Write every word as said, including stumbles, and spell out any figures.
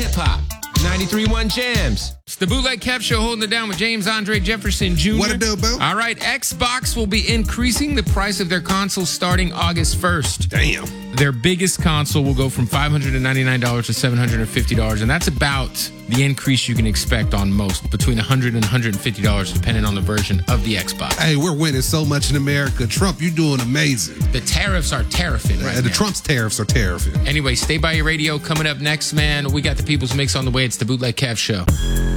hip-hop. ninety-three point one Jams. It's the Bootleg Kev Show, holding it down with James Andre Jefferson Junior What it do, boo? All right, Xbox will be increasing the price of their consoles starting August first. Damn. Their biggest console will go from five hundred ninety-nine dollars to seven hundred fifty dollars, and that's about the increase you can expect on most, between one hundred dollars and one hundred fifty dollars, depending on the version of the Xbox. Hey, we're winning so much in America. Trump, you doing amazing. The tariffs are terrifying right Uh, the now. Trump's tariffs are terrifying. Anyway, stay by your radio. Coming up next, man, we got the People's Mix on the way. It's the Bootleg Kev Show.